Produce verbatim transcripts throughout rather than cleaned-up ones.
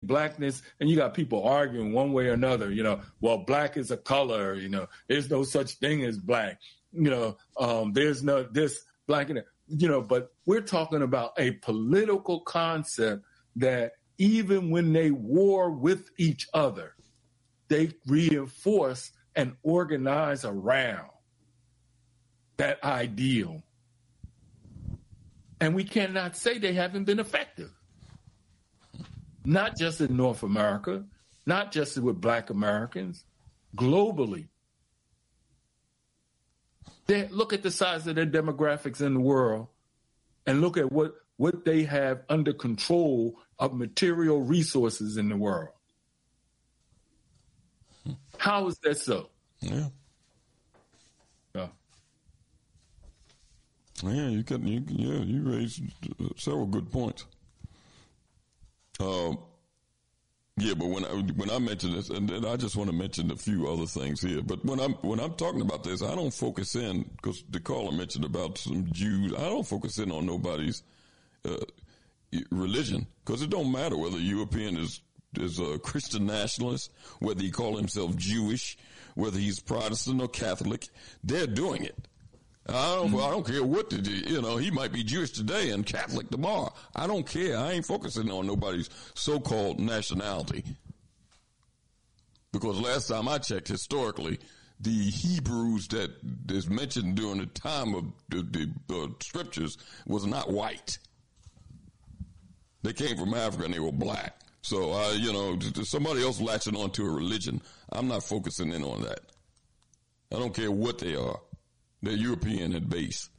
blackness, and you got people arguing one way or another, you know, well, black is a color, you know, there's no such thing as black, you know, um, there's no this black, and you know, but we're talking about a political concept that even when they war with each other, they reinforce and organize around that ideal. And we cannot say they haven't been effective. Not just in North America, not just with Black Americans, globally. They, look at the size of their demographics in the world and look at what, what they have under control of material resources in the world. How is that so? Yeah. Yeah. Yeah, you can. You, yeah, you raised several good points. Um, yeah, but when I when I mention this, and then I just want to mention a few other things here. But when I'm when I'm talking about this, I don't focus in because the caller mentioned about some Jews. I don't focus in on nobody's uh, religion because it don't matter whether a European is is a Christian nationalist, whether he call himself Jewish, whether he's Protestant or Catholic. They're doing it. I don't, mm-hmm. I don't care what the, you know, he might be Jewish today and Catholic tomorrow. I don't care. I ain't focusing on nobody's so-called nationality. Because last time I checked, historically, the Hebrews that is mentioned during the time of the, the, the scriptures was not white. They came from Africa and they were black. So, uh, you know, somebody else latching onto a religion, I'm not focusing in on that. I don't care what they are. They're European at base.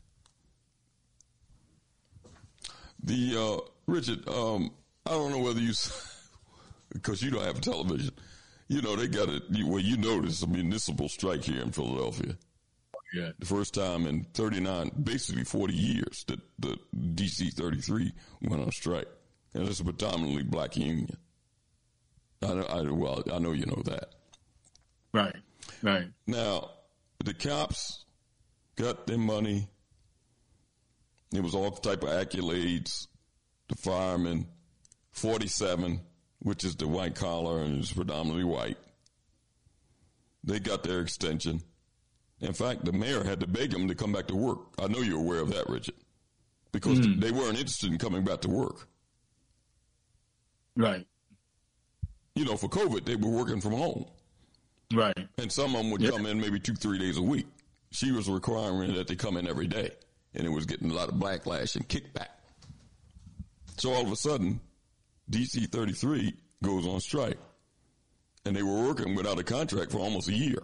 The, uh, Richard, um, I don't know whether you, because you don't have television, you know, they got it, well, you noticed a municipal strike here in Philadelphia. Yeah. The first time in thirty-nine, basically forty years that the D C thirty-three went on strike. And it's a predominantly black union. I, I, well, I know you know that. Right, right. Now, the cops got their money. It was all type of accolades. The firemen, forty-seven, which is the white collar and is predominantly white. They got their extension. In fact, the mayor had to beg them to come back to work. I know you're aware of that, Richard, because mm. they weren't interested in coming back to work. Right. You know, for COVID, they were working from home. Right. And some of them would yep. come in maybe two, three days a week. She was requiring that they come in every day. And it was getting a lot of backlash and kickback. So all of a sudden, D C thirty-three goes on strike. And they were working without a contract for almost a year.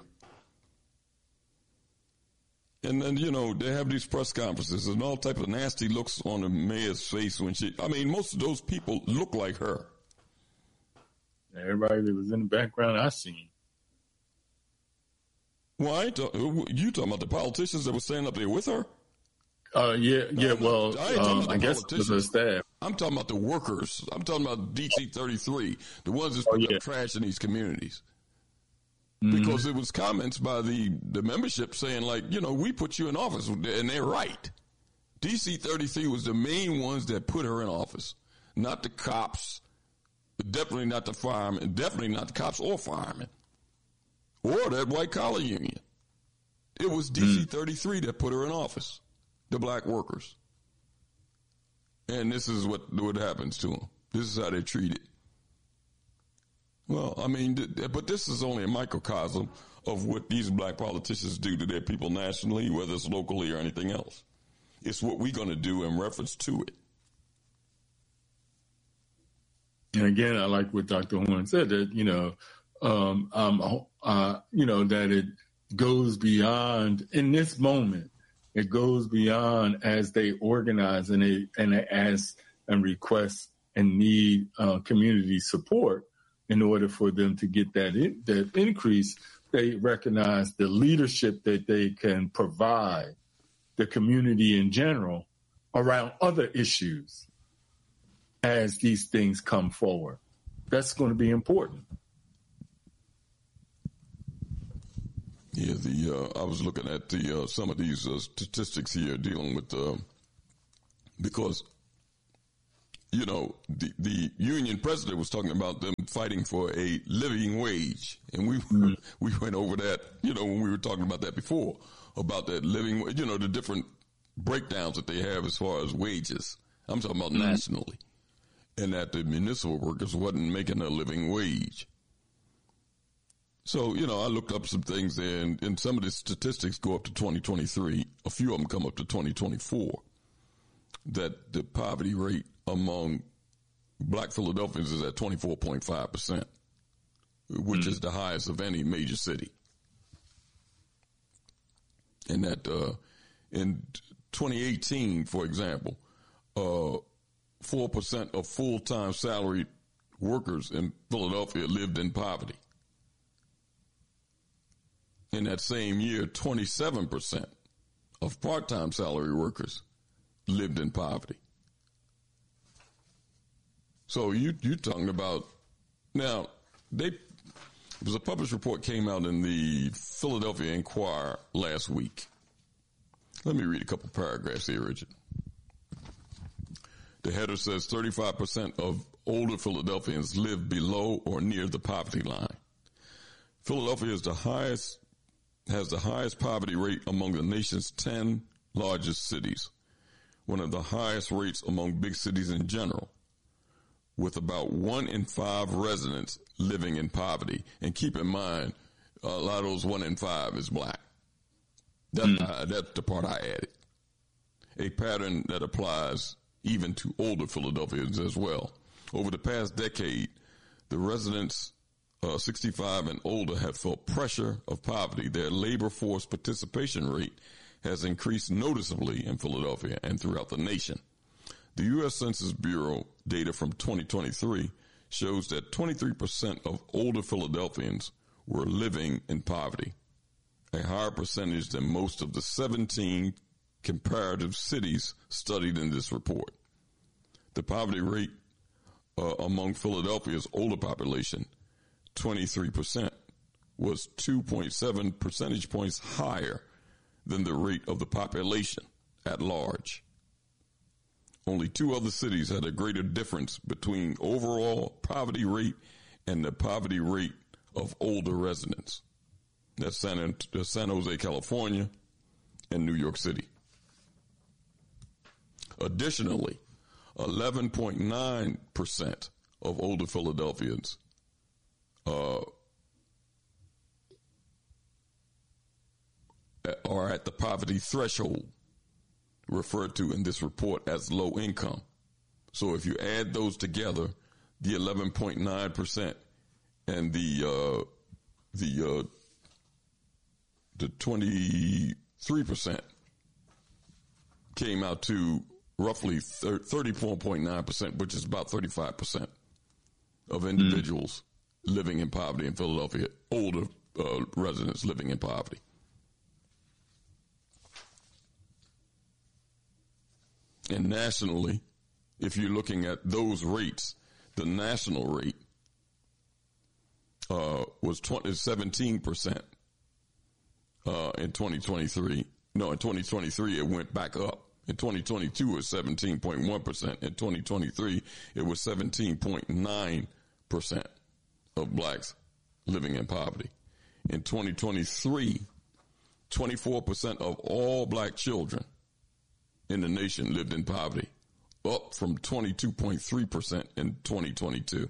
And then, you know, they have these press conferences and all type of nasty looks on the mayor's face when she, I mean, most of those people look like her. Everybody that was in the background I seen. Well, I ain't talk, you talking about the politicians that were standing up there with her? Uh, yeah, yeah, no, well, I, um, I guess it was the staff. I'm talking about the workers. I'm talking about D C thirty-three, the ones that's putting oh, yeah. up trash in these communities. Mm-hmm. Because it was comments by the, the membership saying, like, you know, we put you in office, and they're right. D C thirty-three was the main ones that put her in office, not the cops, definitely not the firemen, definitely not the cops or firemen, or that white-collar union. It was D C thirty-three that put her in office, the black workers. And this is what, what happens to them. This is how they're treated. Well, I mean, but this is only a microcosm of what these black politicians do to their people nationally, whether it's locally or anything else. It's what we're going to do in reference to it. And again, I like what Doctor Horn said, that, you know, um, um, uh, you know, that it goes beyond, in this moment, it goes beyond as they organize and they, and they ask and request and need uh, community support. In order for them to get that in, that increase, they recognize the leadership that they can provide the community in general around other issues as these things come forward. That's going to be important. Yeah, the uh, I was looking at the uh, some of these uh, statistics here dealing with uh, because you know, the, the union president was talking about them fighting for a living wage. And we mm-hmm. we went over that, you know, when we were talking about that before, about that living, you know, the different breakdowns that they have as far as wages. I'm talking about mm-hmm. nationally. And that the municipal workers wasn't making a living wage. So, you know, I looked up some things there, and, and some of the statistics go up to twenty twenty-three. A few of them come up to twenty twenty-four. That the poverty rate among black Philadelphians is at twenty-four point five percent, which mm-hmm. is the highest of any major city. And that uh, in twenty eighteen, for example, uh, four percent of full-time salaried workers in Philadelphia lived in poverty. In that same year, twenty-seven percent of part-time salary workers lived in poverty. So you, you're talking about, now, they, there was a published report came out in the Philadelphia Inquirer last week. Let me read a couple paragraphs here, Richard. The header says thirty-five percent of older Philadelphians live below or near the poverty line. Philadelphia is the highest, has the highest poverty rate among the nation's ten largest cities, one of the highest rates among big cities in general, with about one in five residents living in poverty. And keep in mind, a lot of those one in five is black. That's, mm. uh, that's the part I added. A pattern that applies even to older Philadelphians as well. Over the past decade, the residents uh, sixty-five and older have felt pressure of poverty. Their labor force participation rate has increased noticeably in Philadelphia and throughout the nation. The U S Census Bureau data from twenty twenty-three shows that twenty-three percent of older Philadelphians were living in poverty, a higher percentage than most of the seventeen comparative cities studied in this report. The poverty rate uh, among Philadelphia's older population, twenty-three percent, was two point seven percentage points higher than the rate of the population at large. Only two other cities had a greater difference between overall poverty rate and the poverty rate of older residents. That's San, San Jose, California, and New York City. Additionally, eleven point nine percent of older Philadelphians uh, are at the poverty threshold, referred to in this report as low income. So if you add those together, the eleven point nine percent and the uh, the uh, the twenty-three percent came out to roughly thirty-four point nine percent, which is about thirty-five percent of individuals mm. living in poverty in Philadelphia, older uh, residents living in poverty. And nationally, if you're looking at those rates, the national rate uh, was twenty, seventeen percent uh, in twenty twenty-three. No, in twenty twenty-three, it went back up. In twenty twenty-two, it was seventeen point one percent. In twenty twenty-three, it was seventeen point nine percent of blacks living in poverty. In twenty twenty-three, twenty-four percent of all black children in the nation lived in poverty, up from twenty-two point three percent in twenty twenty-two.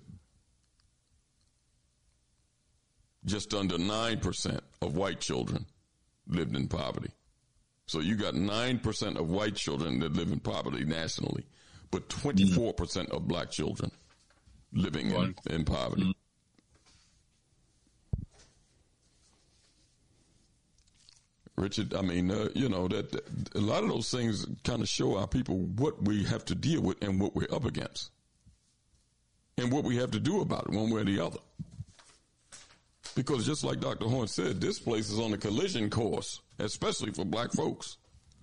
Just under nine percent of white children lived in poverty. So you got nine percent of white children that live in poverty nationally, but twenty-four percent of black children living in, in poverty. Mm-hmm. Richard, I mean, uh, you know, that, that a lot of those things kind of show our people what we have to deal with and what we're up against and what we have to do about it one way or the other. Because just like Doctor Horn said, this place is on a collision course, especially for black folks.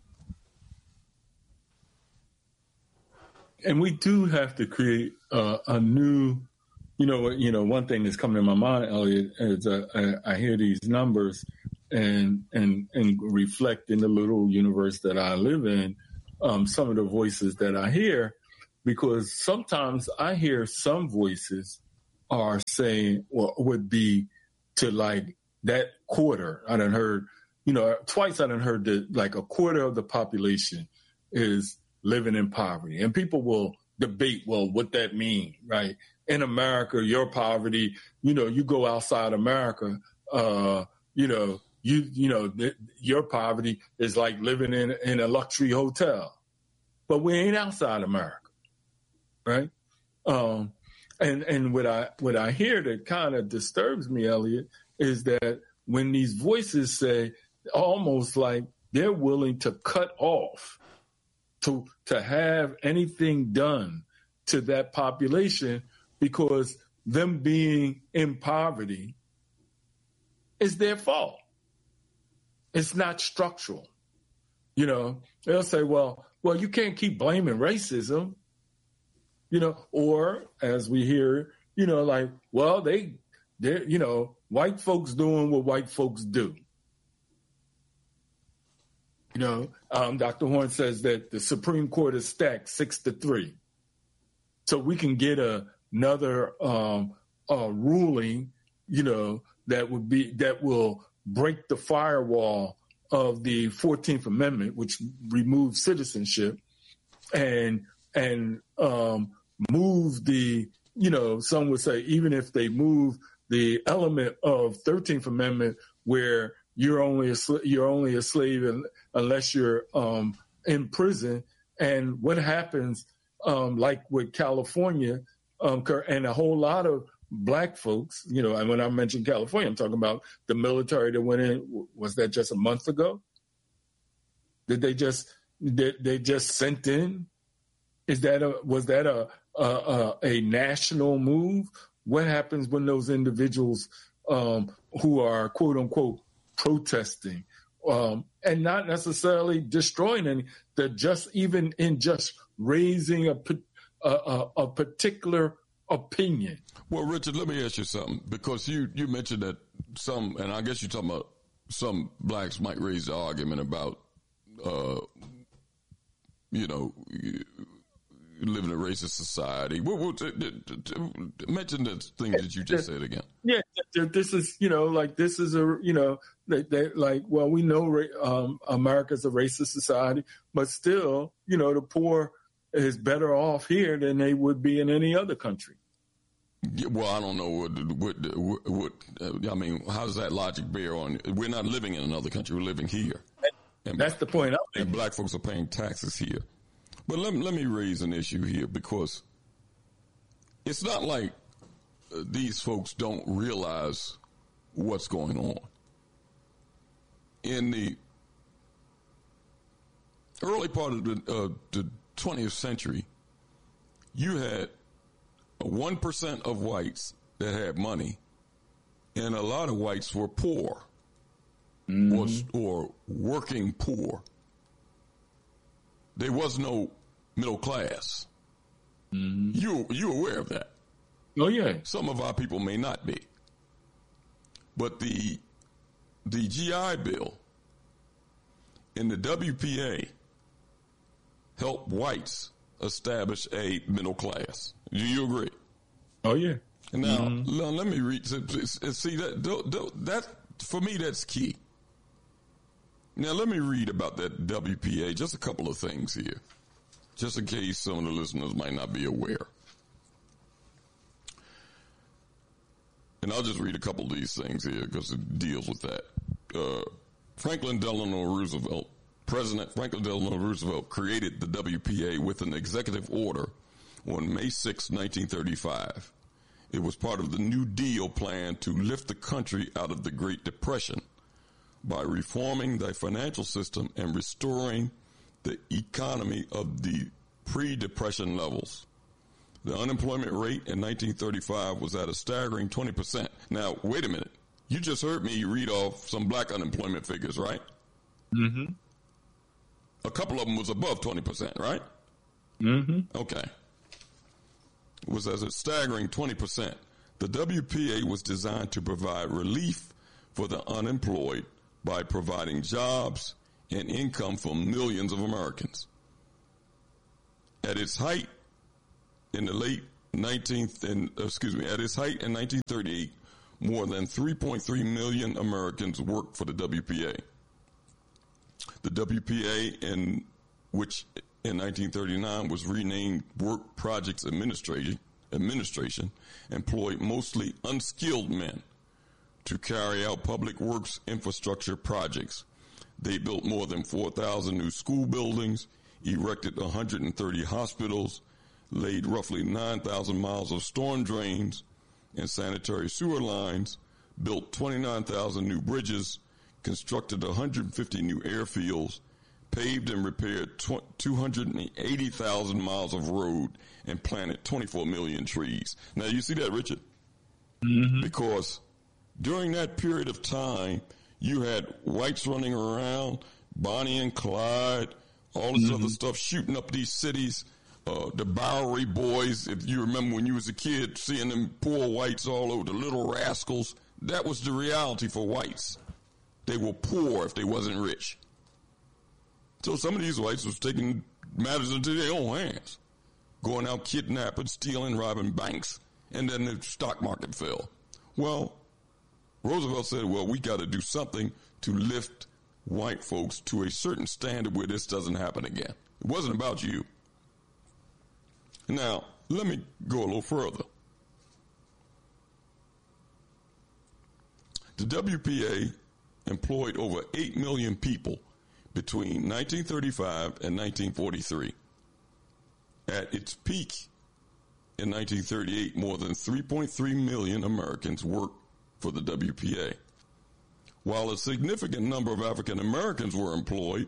And we do have to create uh, a new, you know, you know, one thing that's coming to my mind, Elliot, is uh, I, I hear these numbers and and and reflect in the little universe that I live in, um, some of the voices that I hear, because sometimes I hear some voices are saying, or would be to like that quarter. I done heard, you know, twice I done heard that like a quarter of the population is living in poverty. And people will debate, well, what that mean, right? In America, your poverty, you know, you go outside America, uh, you know, you, you know, th- your poverty is like living in, in a luxury hotel, but we ain't outside America. Right. Um, and, and what I, what I hear that kind of disturbs me, Elliot, is that when these voices say almost like they're willing to cut off to, to have anything done to that population because them being in poverty is their fault. It's not structural. You know, they'll say, well, well, you can't keep blaming racism. You know, or as we hear, you know, like, well, they, they're, you know, white folks doing what white folks do. You know, um, Doctor Horne says that the Supreme Court is stacked six to three. So we can get a, another um, uh, ruling, you know, that would be, that will break the firewall of the fourteenth Amendment, which removes citizenship and, and, um, move the, you know, some would say, even if they move the element of thirteenth Amendment where you're only a, you're only a slave unless you're um, in prison. And what happens, um, like with California, um, and a whole lot of black folks, you know, and when I mentioned California, I'm talking about the military that went in. Was that just a month ago? Did they just, did they just sent in? Is that a, was that a, a, a national move? What happens when those individuals um, who are quote unquote protesting um, and not necessarily destroying any, they're just even in just raising a, a, a particular opinion? Well, Richard, let me ask you something, because you, you mentioned that some, and I guess you're talking about some blacks might raise the argument about, uh, you know, live in a racist society. We'll, we'll t- t- t- mention the thing that you just said again. Yeah, this is, you know, like this is a, you know, they, they like, well, we know um, America's a racist society, but still, you know, the poor is better off here than they would be in any other country. Yeah, well, I don't know what, what, what, uh, I mean, how does that logic bear on? We're not living in another country. We're living here. And that's the point. And black folks are paying taxes here. But let, let me raise an issue here, because it's not like uh, these folks don't realize what's going on. In the early part of the, uh, the twentieth century, you had one percent of whites that had money, and a lot of whites were poor, mm-hmm. or, or working poor. There was no middle class. Mm-hmm. You you aware of that? Oh yeah. Some of our people may not be, but the the G I Bill and the W P A helped whites establish a middle class. Do you agree? Oh yeah. Now mm-hmm. let me read. See that that for me that's key. Now, let me read about that W P A, just a couple of things here, just in case some of the listeners might not be aware. And I'll just read a couple of these things here because it deals with that. Uh, Franklin Delano Roosevelt, President Franklin Delano Roosevelt created the W P A with an executive order on May sixth, nineteen thirty-five. It was part of the New Deal plan to lift the country out of the Great Depression by reforming the financial system and restoring the economy of the pre-depression levels. The unemployment rate in nineteen thirty-five was at a staggering twenty percent. Now, wait a minute. You just heard me read off some black unemployment figures, right? Mm-hmm. A couple of them was above twenty percent, right? Mm-hmm. Okay. It was at a staggering twenty percent. The W P A was designed to provide relief for the unemployed by providing jobs and income for millions of Americans. At its height, in the late nineteenth and excuse me, at its height in nineteen thirty-eight, more than three point three million Americans worked for the W P A. The W P A, in which in nineteen thirty-nine was renamed Work Projects Administration, Administration, employed mostly unskilled men to carry out public works infrastructure projects. They built more than four thousand new school buildings, erected one hundred thirty hospitals, laid roughly nine thousand miles of storm drains and sanitary sewer lines, built twenty-nine thousand new bridges, constructed one hundred fifty new airfields, paved and repaired two hundred eighty thousand miles of road, and planted twenty-four million trees. Now, you see that, Richard? Mm-hmm. Because during that period of time, you had whites running around, Bonnie and Clyde, all this mm-hmm. other stuff, shooting up these cities. Uh, the Bowery Boys, if you remember when you was a kid, seeing them poor whites all over, the Little Rascals, that was the reality for whites. They were poor if they wasn't rich. So some of these whites was taking matters into their own hands, going out kidnapping, stealing, robbing banks, and then the stock market fell. Well, Roosevelt said, well, we got to do something to lift white folks to a certain standard where this doesn't happen again. It wasn't about you. Now, let me go a little further. The W P A employed over eight million people between nineteen thirty-five and nineteen forty-three. At its peak in nineteen thirty-eight, more than three point three million Americans worked for the W P A. While a significant number of African Americans were employed,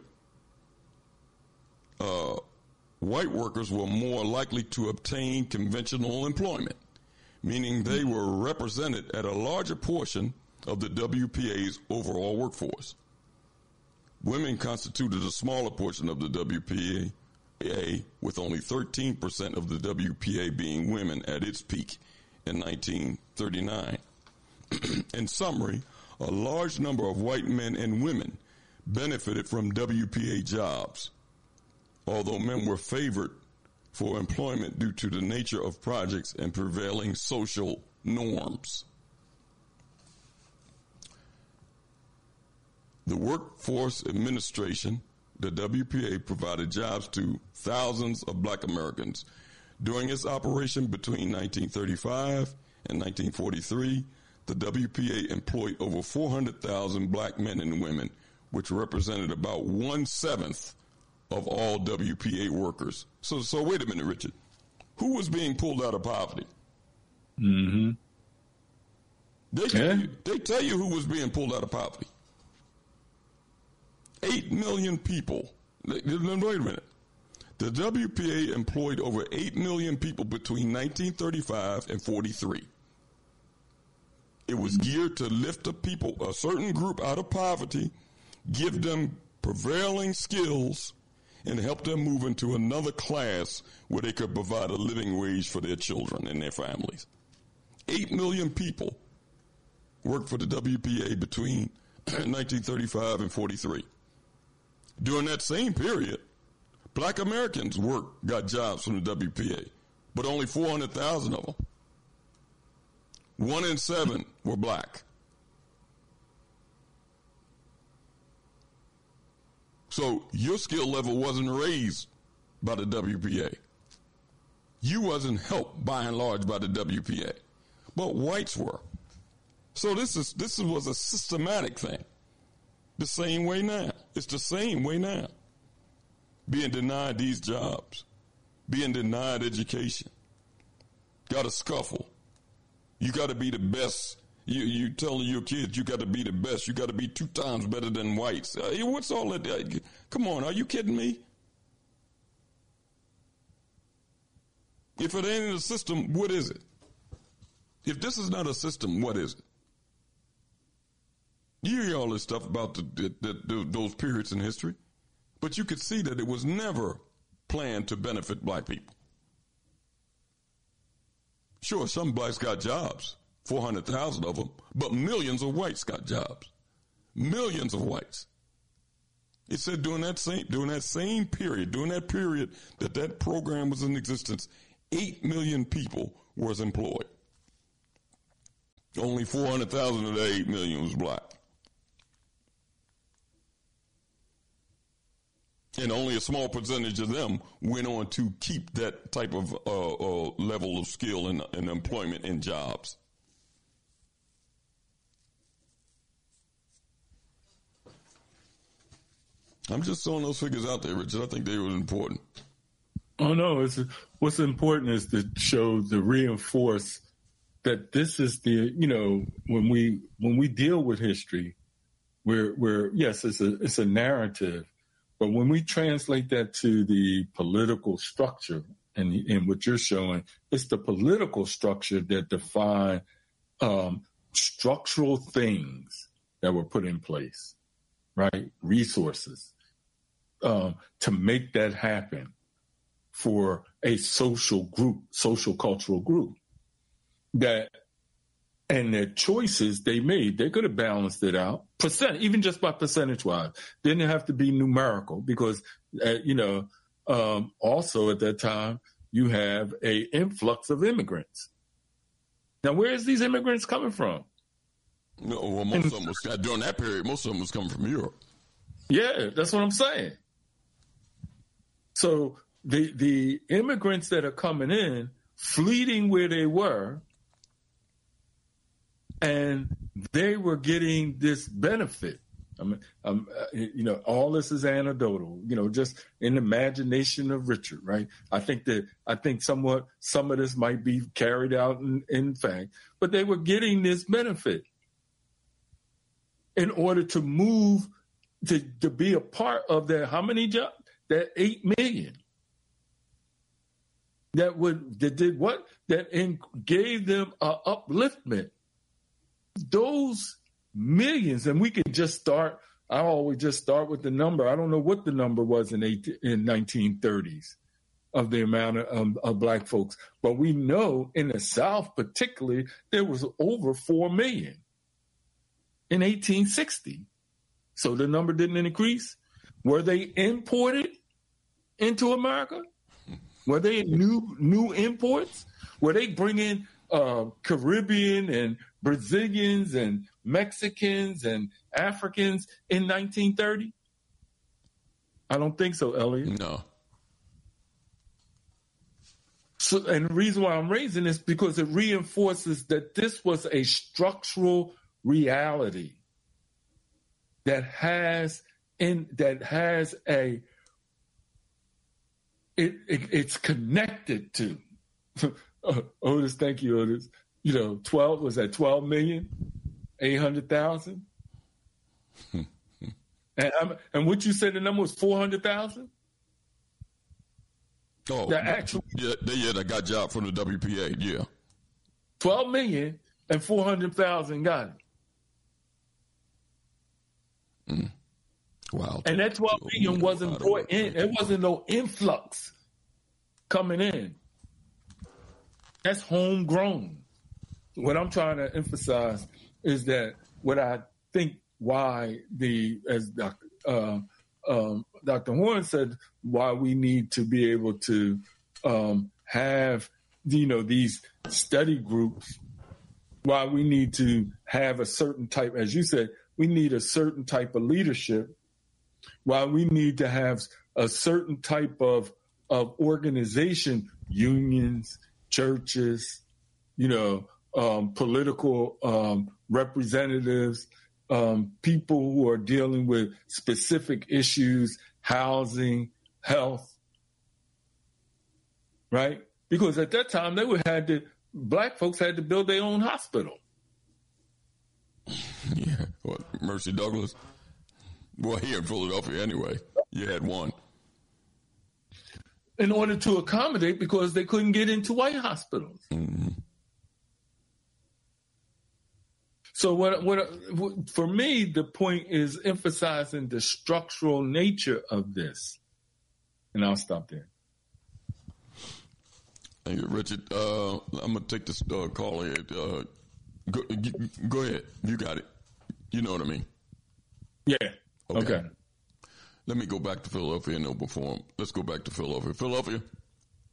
uh, white workers were more likely to obtain conventional employment, meaning they were represented at a larger portion of the W P A's overall workforce. Women constituted a smaller portion of the W P A, with only thirteen percent of the W P A being women at its peak in nineteen thirty-nine. In summary, a large number of white men and women benefited from W P A jobs, although men were favored for employment due to the nature of projects and prevailing social norms. The Workforce Administration, the W P A, provided jobs to thousands of black Americans. During its operation between nineteen thirty-five and nineteen forty-three, the W P A employed over four hundred thousand black men and women, which represented about one-seventh of all W P A workers. So, so wait a minute, Richard. Who was being pulled out of poverty? Mm-hmm. They tell, yeah. you, they tell you who was being pulled out of poverty. Eight million people. Wait a minute. The W P A employed over eight million people between nineteen thirty-five and forty-three. It was geared to lift a people, a certain group out of poverty, give them prevailing skills, and help them move into another class where they could provide a living wage for their children and their families. Eight million people worked for the W P A between nineteen thirty-five and forty-three. During that same period, black Americans worked, got jobs from the W P A, but only four hundred thousand of them. One in seven were black. So your skill level wasn't raised by the W P A. You wasn't helped by and large by the W P A, but whites were. So this is this was a systematic thing. The same way now. It's the same way now. Being denied these jobs, being denied education, got a scuffle. You got to be the best. You you telling your kids you got to be the best. You got to be two times better than whites. Uh, what's all that? Uh, come on, are you kidding me? If it ain't in a system, what is it? If this is not a system, what is it? You hear all this stuff about the, the, the, the, those periods in history, but you could see that it was never planned to benefit black people. Sure, some blacks got jobs, four hundred thousand of them, but millions of whites got jobs. Millions of whites. It said during that same during that same period, during that period that that program was in existence, eight million people was employed. Only four hundred thousand of the eight million was black. And only a small percentage of them went on to keep that type of uh, uh, level of skill and, and employment in jobs. I'm just throwing those figures out there, Richard. I think they were important. Oh, no. It's, what's important is to show, to reinforce that this is the, you know, when we when we deal with history, we're, we're yes, it's a it's a narrative. But when we translate that to the political structure, and, and what you're showing, it's the political structure that define um, structural things that were put in place, right? Resources um, to make that happen for a social group, social cultural group. That and their choices they made, they could have balanced it out, percent, even just by percentage wise. Didn't have to be numerical because, uh, you know, um, also at that time, you have a influx of immigrants. Now, where is these immigrants coming from? No, well, most and, of them was, during that period, most of them was coming from Europe. Yeah, that's what I'm saying. So the the immigrants that are coming in, fleeting where they were, and they were getting this benefit. I mean, um, you know, all this is anecdotal, you know, just in the imagination of Richard, right? I think that, I think somewhat, some of this might be carried out in, in fact, but they were getting this benefit in order to move, to, to be a part of that, how many jobs? That eight million. That would, that did what? That in, gave them a upliftment. Those millions, and we could just start, I always just start with the number. I don't know what the number was in eighteen, in nineteen thirties of the amount of, um, of black folks, but we know in the South particularly, there was over four million in eighteen sixty. So the number didn't increase. Were they imported into America? Were they new new imports? Were they bringing uh, Caribbean and Brazilians and Mexicans and Africans in nineteen thirty? I don't think so, Elliot. No. So, and the reason why I'm raising this because it reinforces that this was a structural reality that has in that has a it, it it's connected to uh, Otis. Thank you, Otis. You know, twelve was that twelve million, eight hundred thousand, and I'm, and what you said the number was four hundred thousand. Oh, the actual yeah, they, yeah, that got job from the W P A. Yeah, twelve million and four hundred thousand got it. Mm. Wow, and that twelve million wasn't brought in. There wasn't no influx coming in. That's homegrown. What I'm trying to emphasize is that what I think why the, as Doctor Uh, um, Doctor Horne said, why we need to be able to um, have, you know, these study groups, why we need to have a certain type, as you said, we need a certain type of leadership, why we need to have a certain type of, of organization, unions, churches, you know, um, political um, representatives, um, people who are dealing with specific issues, housing, health, right? Because at that time, they would had to, black folks had to build their own hospital. Yeah, what, Mercy Douglas? Well, here in Philadelphia anyway, you had one. In order to accommodate, because they couldn't get into white hospitals. Mm-hmm. So what, what, for me, the point is emphasizing the structural nature of this. And I'll stop there. Thank you, Richard. Uh, I'm going to take this uh, call here. Uh, go, go ahead. You got it. You know what I mean? Yeah. Okay. okay. Let me go back to Philadelphia and no before. Let's go back to Philadelphia. Philadelphia?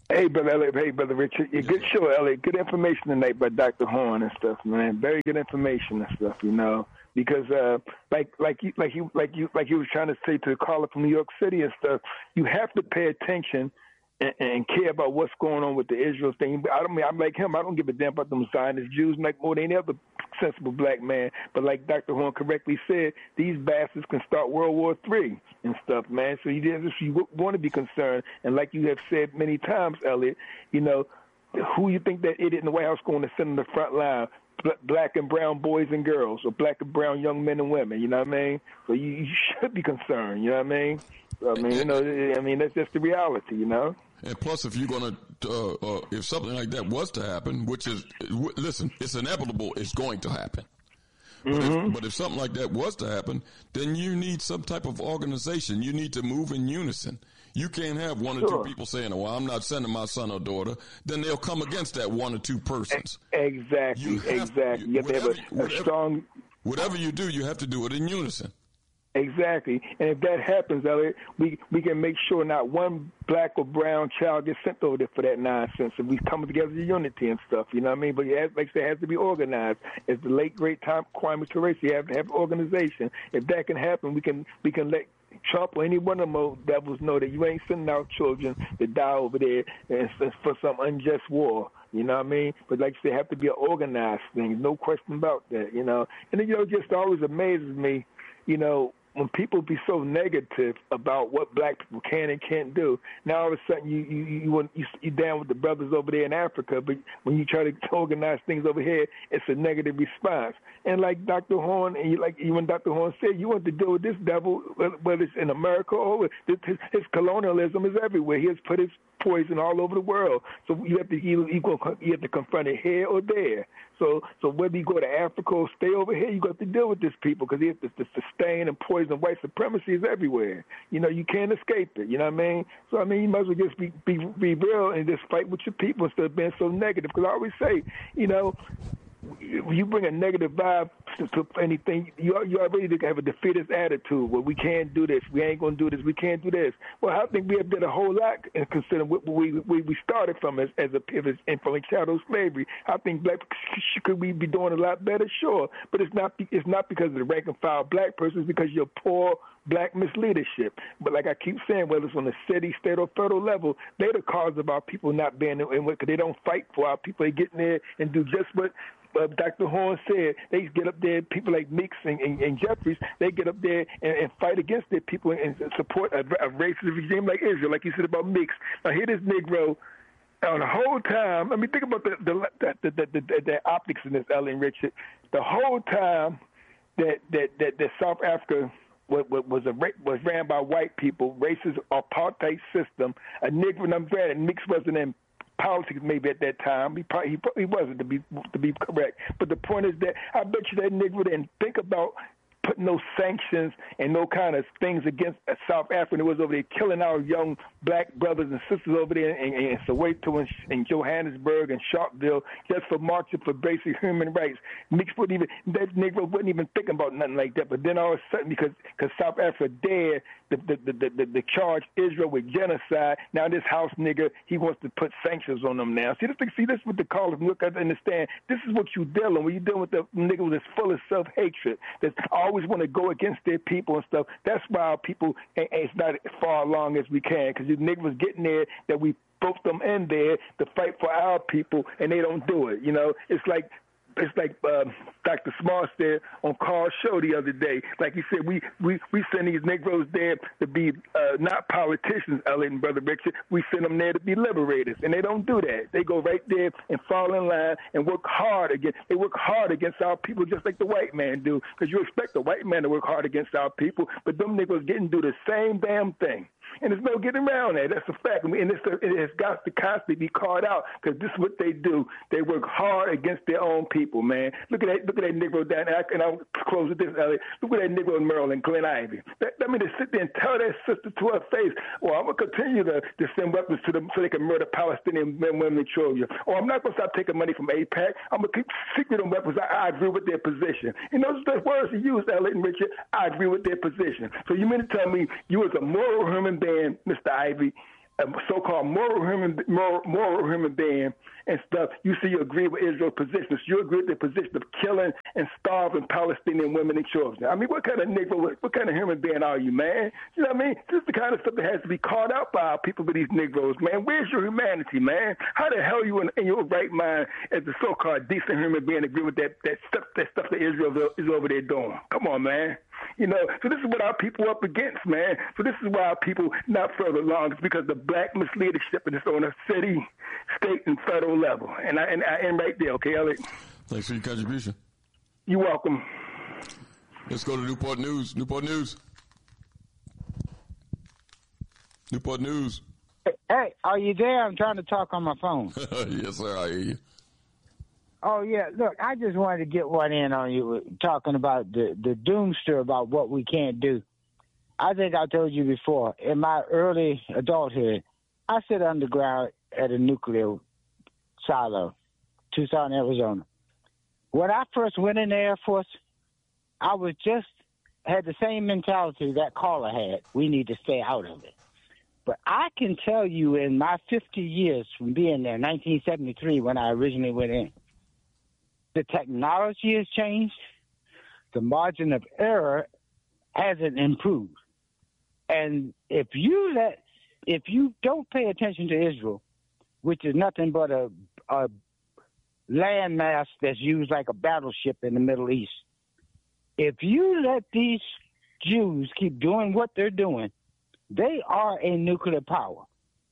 Hey, brother Elliot. Hey, brother Richard. Yeah, good show, Elliot. Good information tonight by Doctor Horn and stuff, man. Very good information and stuff, you know. Because, uh, like, like you, like you, like you, like you was trying to say to the caller from New York City and stuff, you have to pay attention and, and care about what's going on with the Israel thing. I don't mean I'm like him. I don't give a damn about them Zionist Jews, like more than any other sensible black man. But like Doctor Horn correctly said, these bastards can start World War Three and stuff, man. So you if you want to be concerned, and like you have said many times, Elliot, you know, who you think that idiot in the White House going to send in the front line? Black and brown boys and girls, or black and brown young men and women. You know what I mean? So you, you should be concerned. You know what I mean? I mean, you know, I mean that's just the reality. You know. And plus, if you're going to, uh, uh, if something like that was to happen, which is, w- listen, it's inevitable, it's going to happen. But, mm-hmm. if, but if something like that was to happen, then you need some type of organization. You need to move in unison. You can't have one sure. or two people saying, "Oh, well, I'm not sending my son or daughter." Then they'll come against that one or two persons. Exactly, you have, exactly. You, you have whatever, to have a, a whatever, strong. Whatever you do, you have to do it in unison. Exactly, and if that happens, Elliot, we we can make sure not one black or brown child gets sent over there for that nonsense. And we come together in unity and stuff, you know what I mean? But it has, like I said, it has to be organized. As the late great Tom Kwame Ture, you have to have organization. If that can happen, we can we can let Trump or any one of them devils know that you ain't sending out children to die over there and for some unjust war. You know what I mean? But like I said, it have to be an organized thing. No question about that, you know. And then, you know, it just always amazes me, you know, when people be so negative about what black people can and can't do. Now all of a sudden you you you you you down with the brothers over there in Africa, but when you try to organize things over here, it's a negative response. And like Doctor Horn, and you, like even Doctor Horn said, you want to deal with this devil, whether it's in America or his, his colonialism is everywhere. He has put his poison all over the world. So you have to you, you have to confront it here or there. So so whether you go to Africa or stay over here, you got to deal with these people because the, the sustain and poison white supremacy is everywhere. You know, you can't escape it. You know what I mean? So, I mean, you might as well just be, be, be real and just fight with your people instead of being so negative. Because I always say, you know, you bring a negative vibe to, to anything, you you already have a defeatist attitude. Well, we can't do this. We ain't going to do this. We can't do this. Well, I think we have done a whole lot considering what we we, we started from as, as a pivot and from chattel slavery. I think black could we be doing a lot better? Sure, but it's not it's not because of the rank and file black person. It's because you're poor black misleadership. But like I keep saying, whether it's on the city, state, or federal level, they're the cause of our people not being in because they don't fight for our people. They get in there and do just what Uh, Doctor Horn said. They get up there, people like Meeks and, and, and Jeffries, they get up there and, and fight against their people and support a, a racist regime like Israel, like you said about Meeks. Now, here this Negro, uh, the whole time, I mean, think about the the, the, the, the, the, the optics in this, Ellen Richard. The whole time that, that, that, that South Africa was, was, a, was ran by white people, racist apartheid system, a Negro, and I'm glad that Meeks wasn't in politics maybe at that time. He probably, he probably wasn't, to be to be correct. But the point is that I bet you that Negro didn't think about putting no sanctions and no kind of things against South Africa. It was over there killing our young black brothers and sisters over there in, in, in Soweto and in Johannesburg and Sharpeville just for marching for basic human rights. Meeks wouldn't even, that Negro wasn't even thinking about nothing like that. But then all of a sudden, because because South Africa dared the the, the, the, the charge Israel with genocide, now this house nigger, he wants to put sanctions on them now. See, this, see, this is what the callers look at and understand. This is what you're dealing with. You're dealing with the nigga that's full of self-hatred, that's always want to go against their people and stuff. That's why our people ain't, ain't not as far along as we can, because these niggas getting there that we broke them in there to fight for our people, and they don't do it. You know, it's like it's like uh, Doctor Smart said on Carl's show the other day. Like he said, we, we, we send these Negroes there to be uh, not politicians, Elliot and Brother Richard. We send them there to be liberators, and they don't do that. They go right there and fall in line and work hard against. They work hard against our people just like the white man do, because you expect the white man to work hard against our people, but them Negroes getting do the same damn thing. And there's no getting around that. That's a fact. I mean, and it's, it has got to constantly be called out, because this is what they do. They work hard against their own people, man. Look at that. Look at that Negro down there. And I'll close with this, Elliot. Look at that Negro in Maryland, Glenn Ivey. That, I mean, to sit there and tell that sister to her face, well, I'm going to continue to, to send weapons to them so they can murder Palestinian men, women, and children. Or I'm not going to stop taking money from AIPAC. I'm going to keep secret them weapons. I, I agree with their position. And those are the words he used, Elliot and Richard. I agree with their position. So you mean to tell me you as a moral human being, Mister Ivey, a so-called moral human, moral, moral human being and stuff, you see you agree with Israel's position. So you agree with the position of killing and starving Palestinian women and children. I mean, what kind of Negro, what, what kind of human being are you, man? You know what I mean? This is the kind of stuff that has to be called out by our people with these Negroes, man. Where's your humanity, man? How the hell you in, in your right mind as a so-called decent human being agree with that, that stuff that stuff that Israel is over there doing? Come on, man. You know, so this is what our people are up against, man. So this is why our people not further along. It's because the black misleadership is on a city, state, and federal level. And I and I am right there, okay, Elliot? Thanks for your contribution. You're welcome. Let's go to Newport News. Newport News. Newport News. Hey, are you there? I'm trying to talk on my phone. Yes, sir. I hear you. Oh, yeah. Look, I just wanted to get one in on you talking about the, the doomster about what we can't do. I think I told you before, in my early adulthood, I sit underground at a nuclear silo, Tucson, Arizona. When I first went in the Air Force, I was just, had the same mentality that caller had. We need to stay out of it. But I can tell you in my fifty years from being there, nineteen seventy-three, when I originally went in, the technology has changed. The margin of error hasn't improved. And if you let, if you don't pay attention to Israel, which is nothing but a, a landmass that's used like a battleship in the Middle East, if you let these Jews keep doing what they're doing, they are a nuclear power.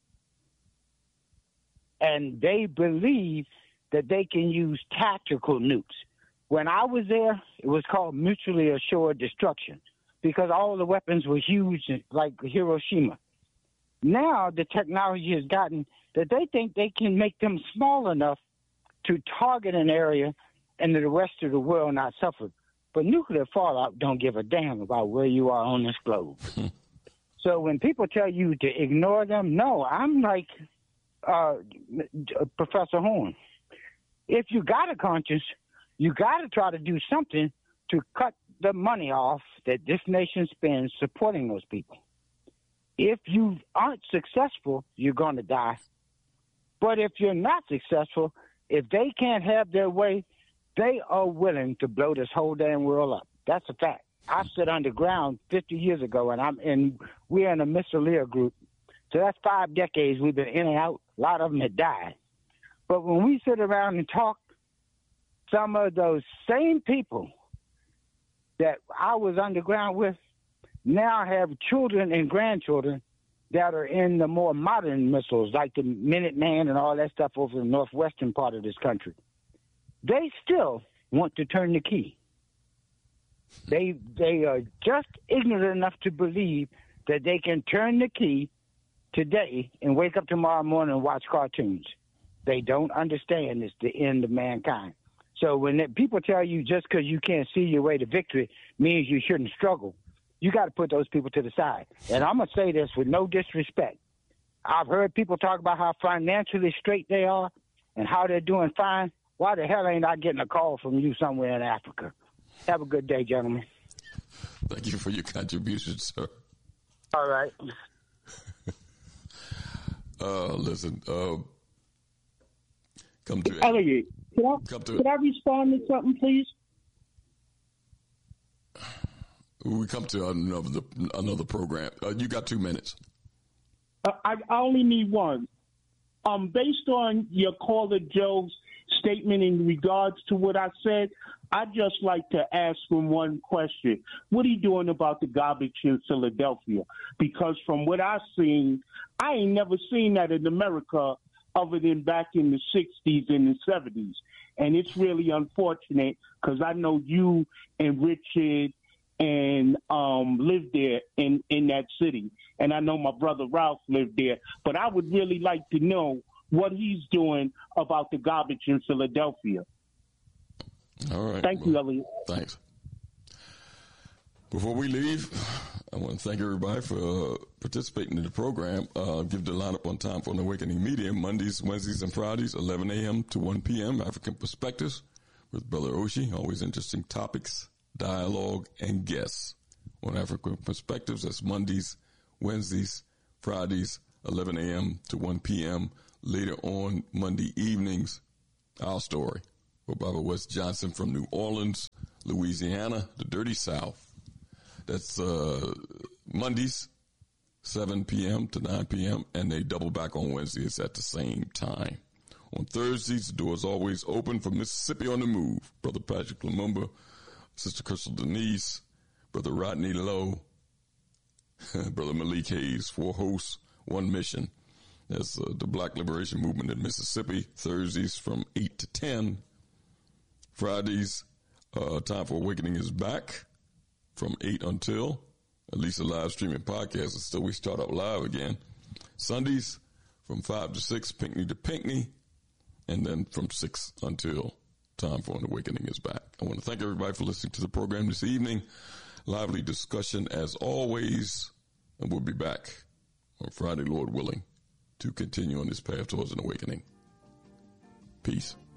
And they believe that they can use tactical nukes. When I was there, it was called mutually assured destruction because all the weapons were huge, like Hiroshima. Now the technology has gotten that they think they can make them small enough to target an area and the rest of the world not suffer. But nuclear fallout don't give a damn about where you are on this globe. So when people tell you to ignore them, no, I'm like uh, Professor Horn. If you got a conscience, you got to try to do something to cut the money off that this nation spends supporting those people. If you aren't successful, you're going to die. But if you're not successful, if they can't have their way, they are willing to blow this whole damn world up. That's a fact. I stood underground fifty years ago, and I'm in. We're in a Missileer group, so that's five decades we've been in and out. A lot of them had died. But when we sit around and talk, some of those same people that I was underground with now have children and grandchildren that are in the more modern missiles, like the Minuteman and all that stuff over the northwestern part of this country. They still want to turn the key. They they are just ignorant enough to believe that they can turn the key today and wake up tomorrow morning and watch cartoons. They don't understand it's the end of mankind. So when they, people tell you just because you can't see your way to victory means you shouldn't struggle, you got to put those people to the side. And I'm going to say this with no disrespect. I've heard people talk about how financially straight they are and how they're doing fine. Why the hell ain't I getting a call from you somewhere in Africa? Have a good day, gentlemen. Thank you for your contribution, sir. All right. uh, listen, uh, come to Elliot. Could I, come to could I respond to something, please? We come to another another program. Uh, you got two minutes. Uh, I, I only need one. Um, based on your caller Joe's statement in regards to what I said, I'd just like to ask him one question. What are you doing about the garbage in Philadelphia? Because from what I've seen, I ain't never seen that in America other than back in the sixties and the seventies. And it's really unfortunate because I know you and Richard and um, lived there in, in that city. And I know my brother Ralph lived there. But I would really like to know what he's doing about the garbage in Philadelphia. All right. Thank well, you, Elliot. Thanks. Before we leave, I want to thank everybody for uh, participating in the program. Uh, give the lineup on time for an Awakening Media, Mondays, Wednesdays, and Fridays, eleven a.m. to one p.m., African Perspectives with Brother Oshi. Always interesting topics, dialogue, and guests on African Perspectives. That's Mondays, Wednesdays, Fridays, eleven a.m. to one p.m. Later on Monday evenings, Our Story with Barbara West Johnson from New Orleans, Louisiana, the Dirty South. That's uh, Mondays, seven p.m. to nine p.m., and they double back on Wednesdays at the same time. On Thursdays, the door is always open for Mississippi on the Move. Brother Patrick Lumumba, Sister Crystal Denise, Brother Rodney Lowe, Brother Malik Hayes, four hosts, one mission. That's uh, the Black Liberation Movement in Mississippi, Thursdays from eight to ten. Fridays, uh, Time for Awakening is back from eight until, at least a live streaming podcast until we start up live again. Sundays from five to six, Pinckney to Pinckney. And then from six until Time for an Awakening is back. I want to thank everybody for listening to the program this evening. Lively discussion as always. And we'll be back on Friday, Lord willing, to continue on this path towards an awakening. Peace.